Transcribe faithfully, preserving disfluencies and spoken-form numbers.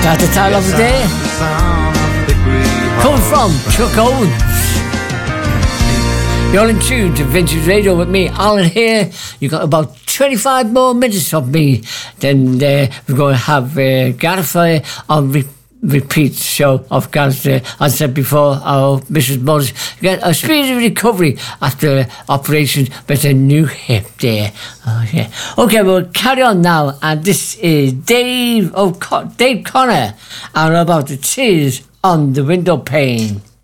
That's the title of the day. Coming from Chuck Owens. You're in tune to Vintage Radio with me, Alan here. You got about twenty-five more minutes of me. Then uh, we're going to have uh, Gareth on re- repeat show of Gareth. Uh, as I said before, our Missus Mudge get a speedy recovery after operation with a new hip there. Oh, yeah. Okay, we'll carry on now. And this is Dave, O'Con- Dave Connor and about the tears on the window pane.